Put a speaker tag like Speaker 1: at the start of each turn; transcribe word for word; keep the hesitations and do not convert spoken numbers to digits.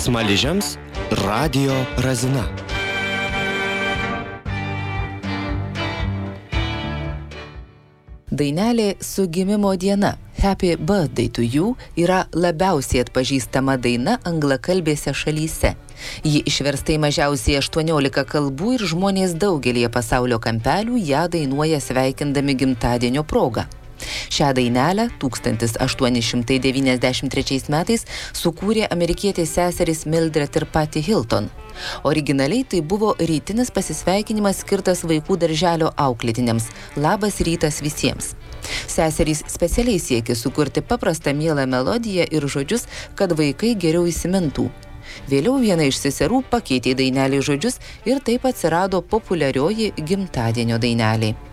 Speaker 1: Smaližiams radijo razina.
Speaker 2: Dainelė su gimimo diena Happy Birthday to You yra labiausiai atpažįstama daina anglakalbėse šalyse. Ji išversta į mažiausiai aštuoniolika kalbų ir žmonės daugelį pasaulio kampelių ją dainuoja sveikindami gimtadienio progą. Šią dainelę tūkstantis aštuoni šimtai devyniasdešimt trečiais metais sukūrė amerikietės seserys Mildred ir Patty Hilton. Originaliai tai buvo rytinis pasisveikinimas skirtas vaikų darželio auklėtiniams. Labas rytas visiems. Seserys specialiai siekė sukurti paprastą mielą melodiją ir žodžius, kad vaikai geriau įsimintų. Vėliau viena iš seserų pakeitė dainelį žodžius ir taip atsirado populiarioji gimtadienio dainelė.